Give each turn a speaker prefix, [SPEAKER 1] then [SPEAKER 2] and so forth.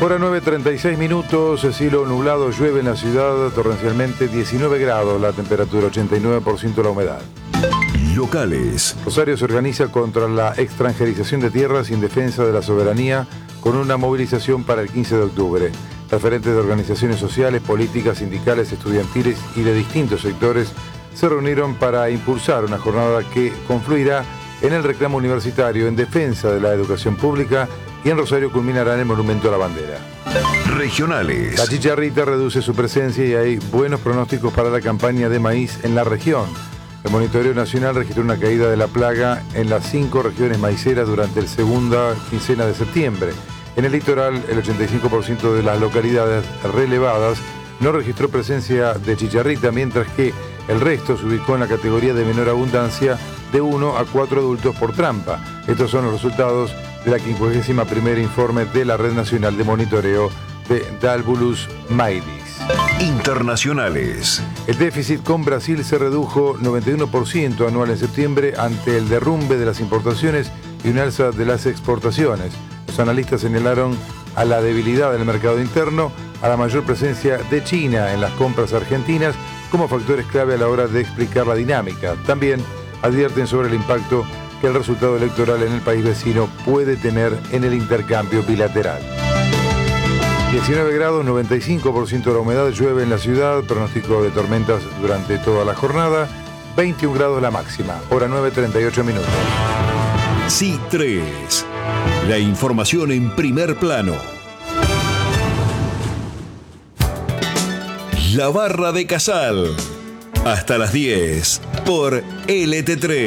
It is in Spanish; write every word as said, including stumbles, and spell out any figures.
[SPEAKER 1] Hora nueve treinta y seis minutos, cielo nublado, llueve en la ciudad torrencialmente, diecinueve grados la temperatura, ochenta y nueve por ciento la humedad.
[SPEAKER 2] Locales.
[SPEAKER 1] Rosario se organiza contra la extranjerización de tierras y en defensa de la soberanía con una movilización para el quince de octubre. Referentes de organizaciones sociales, políticas, sindicales, estudiantiles y de distintos sectores se reunieron para impulsar una jornada que confluirá en el reclamo universitario en defensa de la educación pública y en Rosario culminará en el Monumento a la Bandera.
[SPEAKER 2] Regionales.
[SPEAKER 1] La chicharrita reduce su presencia y hay buenos pronósticos para la campaña de maíz en la región. El Monitoreo Nacional registró una caída de la plaga en las cinco regiones maiceras durante la segunda quincena de septiembre. En el litoral, el ochenta y cinco por ciento de las localidades relevadas no registró presencia de chicharrita, mientras que el resto se ubicó en la categoría de menor abundancia de uno a cuatro adultos por trampa. Estos son los resultados de la quincuagésima primera informe de la Red Nacional de Monitoreo de Dalbulus Maidis.
[SPEAKER 2] Internacionales.
[SPEAKER 1] El déficit con Brasil se redujo noventa y uno por ciento anual en septiembre ante el derrumbe de las importaciones y un alza de las exportaciones. Los analistas señalaron a la debilidad del mercado interno, a la mayor presencia de China en las compras argentinas como factores clave a la hora de explicar la dinámica. También advierten sobre el impacto que el resultado electoral en el país vecino puede tener en el intercambio bilateral. diecinueve grados, noventa y cinco por ciento de la humedad, llueve en la ciudad, pronóstico de tormentas durante toda la jornada, veintiún grados la máxima, hora nueve treinta y ocho minutos.
[SPEAKER 2] C tres. La información en primer plano. La Barra de Casal. Hasta las diez por L T tres.